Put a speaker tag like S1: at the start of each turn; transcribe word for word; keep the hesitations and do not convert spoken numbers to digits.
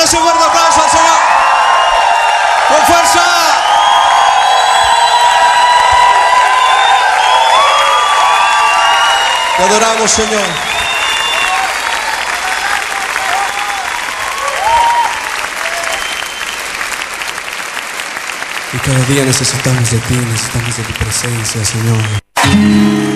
S1: Dáselo un fuerte aplauso al Señor. ¡Con fuerza! Te adoramos, Señor.
S2: Y cada día necesitamos de ti, necesitamos de tu presencia, Señor.